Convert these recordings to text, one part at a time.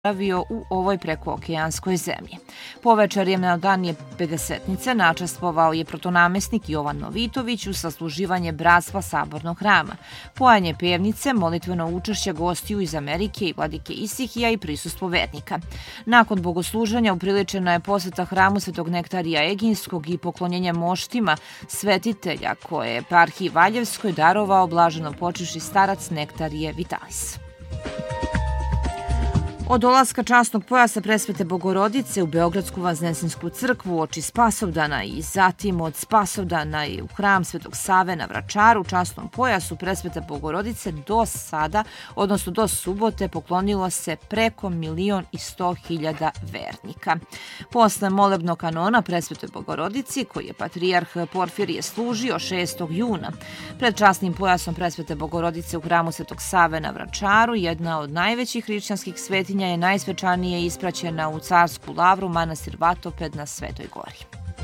boravio u ovoj prekookeanskoj zemlji. Povečarjem na dan je pedesetnice načestvovao je protonamestnik Jovan Novitović u sasluživanje Bratstva Sabornog hrama, pojanje pevnice, molitveno učešće gostiju iz Amerike i vladike Isihija i prisustvo vernika. Nakon bogosluženja upriličena je poseta hramu Svetog Nektarija Eginskog i poklonjenje moštima svetitelja koje je eparhiji Valjevskoj darovao blaženo počivši starac Nektarije Vitalis. Od dolaska časnog pojasa Presvete Bogorodice u Beogradsku Vaznesinsku crkvu uoči Spasovdana i zatim od Spasovdana i u hram Svetog Save na Vračaru časnom pojasu Presvete Bogorodice do sada, odnosno do subote, poklonilo se preko 1.100.000 vernika. Posle molebnog kanona Presvetoj Bogorodici, koji je patrijarh Porfirije služio 6. juna, pred časnim pojasom Presvete Bogorodice u hramu Svetog Save na Vračaru, jedna od najvećih hrišćanskih svetinja je najsvečanije ispraćena u Carsku lavru manastir Vatoped na Svetoj gori.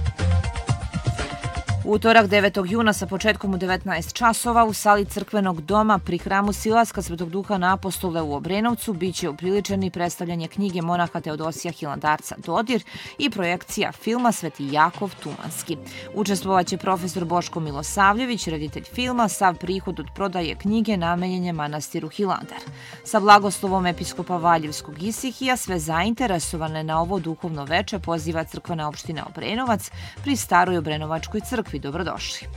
U utorak 9. juna sa početkom u 19 časova u sali crkvenog doma pri hramu Silaska Svetog Duha na Apostole u Obrenovcu biće upriličeni predstavljanje knjige monaha Teodosija Hilandarca Dodir i projekcija filma Sveti Jakov Tumanski. Učestvovaće profesor Boško Milosavljević, reditelj filma, sav prihod od prodaje knjige namenjen je manastiru Hilandar. Sa blagoslovom episkopa Valjevskog Isihija sve zainteresovane na ovo duhovno veče poziva crkvena opština Obrenovac pri staroj Obrenovačkoj crkvi. Dobrodošli.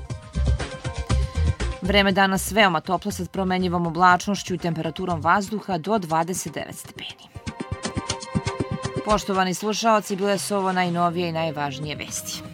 Vreme danas veoma toplo sa promenljivom oblačnošću i temperaturom vazduha do 29 stepeni. Poštovani slušaoci, bile su ovo najnovije i najvažnije vesti.